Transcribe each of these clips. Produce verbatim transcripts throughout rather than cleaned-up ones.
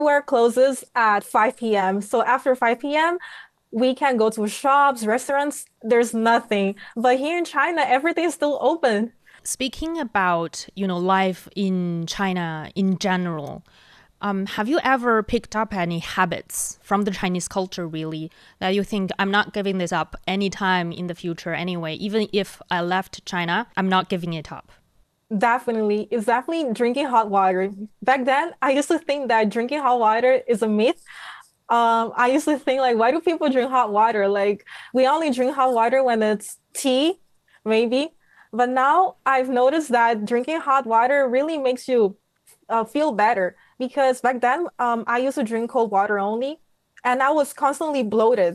Everywhere closes at five p m. So after five p m, we can go to shops, restaurants, there's nothing. But here in China, everything's still open. Speaking about, you know, life in China in general, um, have you ever picked up any habits from the Chinese culture, really, that you think I'm not giving this up anytime in the future anyway? Even if I left China, I'm not giving it up. Definitely. It's definitely drinking hot water. Back then, I used to think that drinking hot water is a myth. Um, I used to think like, why do people drink hot water? Like, we only drink hot water when it's tea, maybe. But now I've noticed that drinking hot water really makes you uh, feel better because back then, um, I used to drink cold water only, and I was constantly bloated.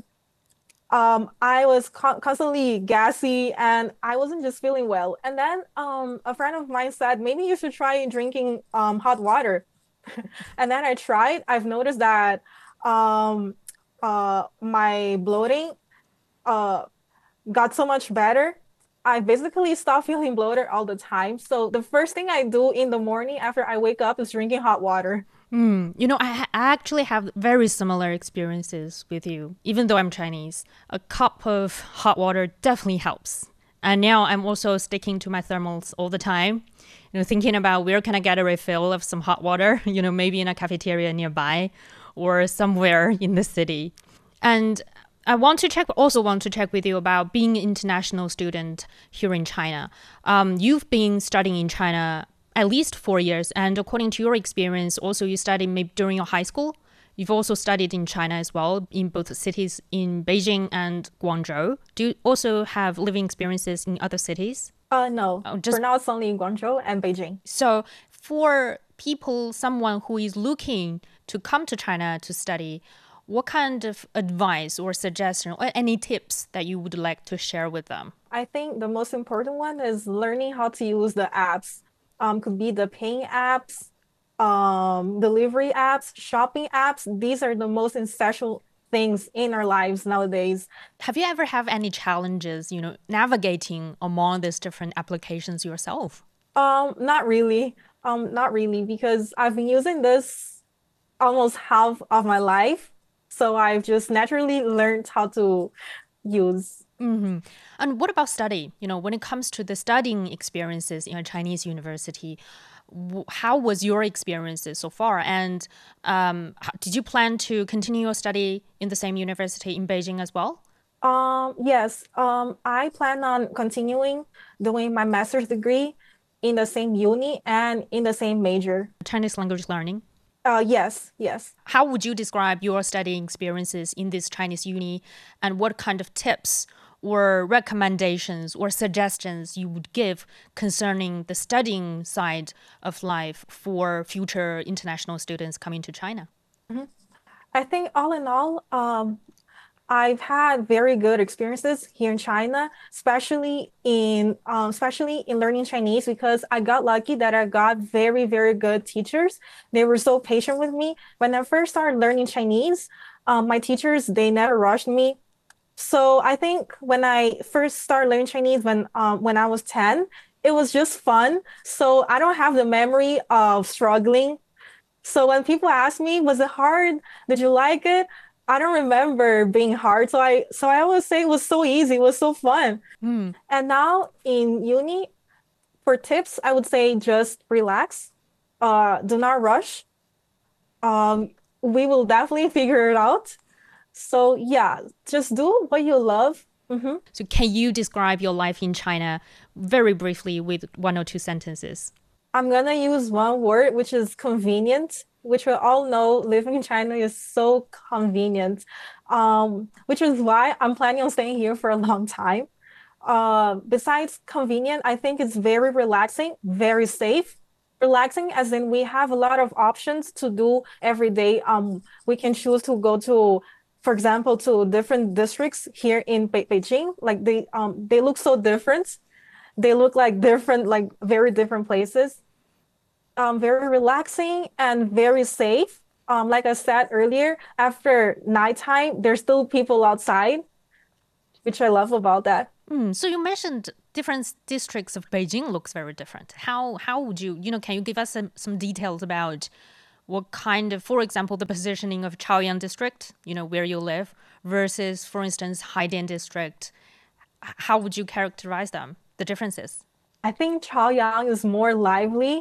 Um, I was con constantly gassy and I wasn't just feeling well. And then um, a friend of mine said, maybe you should try drinking um, hot water. And then I tried. I've noticed that um, uh, my bloating uh, got so much better. I basically stopped feeling bloated all the time. So the first thing I do in the morning after I wake up is drinking hot water. Mm, you know, I, ha- I actually have very similar experiences with you, even though I'm Chinese. A cup of hot water definitely helps. And now I'm also sticking to my thermals all the time, you know, thinking about where can I get a refill of some hot water, you know, maybe in a cafeteria nearby or somewhere in the city. And I want to check, also want to check with you about being an international student here in China. Um, you've been studying in China at least four years, and according to your experience, also you studied maybe during your high school. You've also studied in China as well, in both cities in Beijing and Guangzhou. Do you also have living experiences in other cities? Uh, no, Oh, for just now it's only in Guangzhou and Beijing. so for people, someone who is looking to come to China to study, what kind of advice or suggestion or any tips that you would like to share with them? I think the most important one is learning how to use the apps. Um, could be the paying apps, um, delivery apps, shopping apps. These are the most essential things in our lives nowadays. Have you ever have any challenges, you know, navigating among these different applications yourself? Um, not really. Um, not really, because I've been using this almost half of my life. So I've just naturally learned how to use. Hmm. And what about study? You know, when it comes to the studying experiences in a Chinese university, w- how was your experiences so far? And um, how, did you plan to continue your study in the same university in Beijing as well? Um, yes, um, I plan on continuing doing my master's degree in the same uni and in the same major. Chinese language learning. Uh, yes, yes. How would you describe your studying experiences in this Chinese uni, and what kind of tips or recommendations or suggestions you would give concerning the studying side of life for future international students coming to China? Mhm. I think all in all, um, I've had very good experiences here in China, especially in um, especially in learning Chinese because I got lucky that I got very, very good teachers. They were so patient with me. When I first started learning Chinese, um, my teachers, they never rushed me. So I think when I first started learning Chinese when um, when I was ten, it was just fun. So I don't have the memory of struggling. So when people ask me, was it hard? Did you like it? I don't remember being hard. So I so I always say it was so easy, it was so fun. Hmm. And now in uni, for tips, I would say just relax. Uh, do not rush. Um, we will definitely figure it out. So yeah, just do what you love. Mhm. So, can you describe your life in China very briefly with one or two sentences? I'm gonna use one word, which is convenient, which we all know living in China is so convenient. Um, which is why I'm planning on staying here for a long time. Uh, besides convenient, I think it's very relaxing, very safe. Relaxing as in we have a lot of options to do every day. Um, we can choose to go to, for example, to different districts here in Be Beijing. Like they um they look so different. They look like different, like very different places. Um, very relaxing and very safe. Um, like I said earlier, after nighttime, there's still people outside, which I love about that. Hmm. So, you mentioned different districts of Beijing looks very different. How how would you, you know, can you give us some, some details about what kind of, for example, the positioning of Chaoyang district, you know, where you live, versus, for instance, Haidian district? How would you characterize them, the differences? I think Chaoyang is more lively,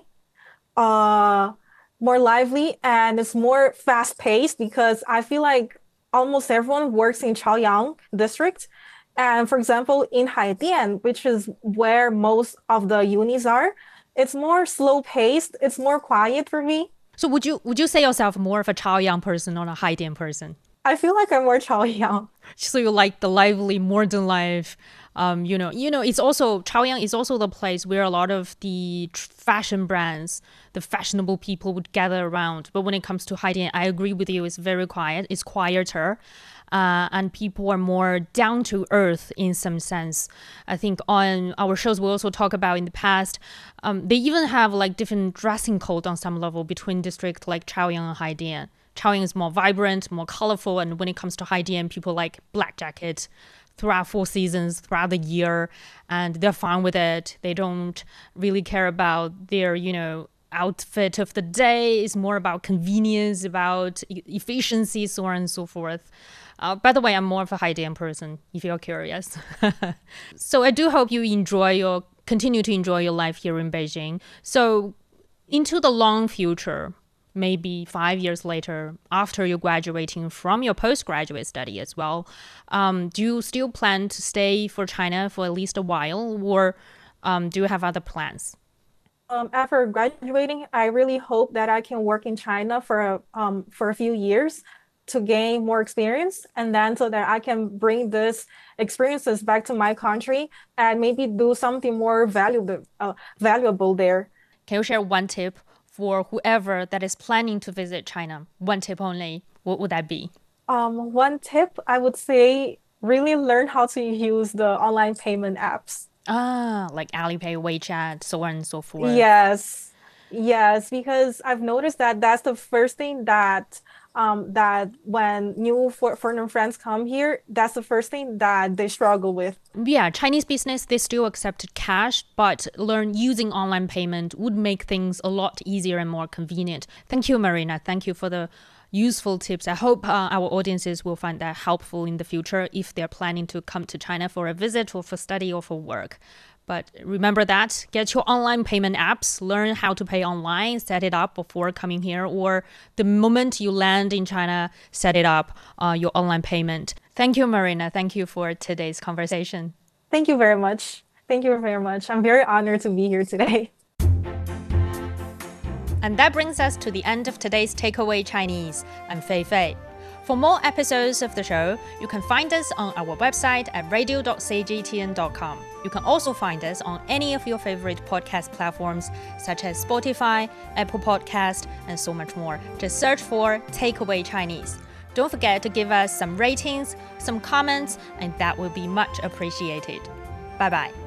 uh, more lively, and it's more fast-paced because I feel like almost everyone works in Chaoyang district. And for example, in Haidian, which is where most of the unis are, it's more slow-paced. It's more quiet for me. So would you would you say yourself more of a Chaoyang person or a Haidian person? I feel like I'm more Chaoyang. So you like the lively modern life. Um, you know, you know, it's also Chaoyang is also the place where a lot of the tr- fashion brands, the fashionable people would gather around. But when it comes to Haidian, I agree with you. It's very quiet. It's quieter. Uh, and people are more down to earth in some sense. I think on our shows we also talk about in the past, um, they even have like different dressing code on some level between district like Chaoyang and Haidian. Chaoyang is more vibrant, more colorful, and when it comes to Haidian, people like black jacket throughout four seasons, throughout the year, and they're fine with it. They don't really care about their, you know, outfit of the day. It's more about convenience, about e- efficiency, so on and so forth. Uh, by the way, I'm more of a Haidian person, if you're curious. So I do hope you enjoy your, continue to enjoy your life here in Beijing. So into the long future, maybe five years later, after you're graduating from your postgraduate study as well, um, do you still plan to stay for China for at least a while, or um, do you have other plans? Um, after graduating, I really hope that I can work in China for a, um, for a few years to gain more experience, and then so that I can bring this experiences back to my country and maybe do something more valuable, uh, valuable there. Can you share one tip for whoever that is planning to visit China? One tip only. What would that be? Um, one tip I would say really learn how to use the online payment apps. Ah, like Alipay, WeChat, so on and so forth. Yes. Yes, because I've noticed that that's the first thing that um that when new for foreign friends come here, that's the first thing that they struggle with. Yeah, Chinese business, they still accept cash, but learn using online payment would make things a lot easier and more convenient. Thank you, Marina. Thank you for the useful tips. I hope uh, our audiences will find that helpful in the future if they're planning to come to China for a visit or for study or for work. But remember that, get your online payment apps, learn how to pay online, set it up before coming here, or the moment you land in China, set it up, uh, your online payment. Thank you, Marina. Thank you for today's conversation. Thank you very much. Thank you very much. I'm very honored to be here today. And that brings us to the end of today's Takeaway Chinese. I'm Fei Fei. For more episodes of the show, you can find us on our website at radio dot c g t n dot com. You can also find us on any of your favorite podcast platforms, such as Spotify, Apple Podcast, and so much more. Just search for Takeaway Chinese. Don't forget to give us some ratings, some comments, and that will be much appreciated. Bye bye.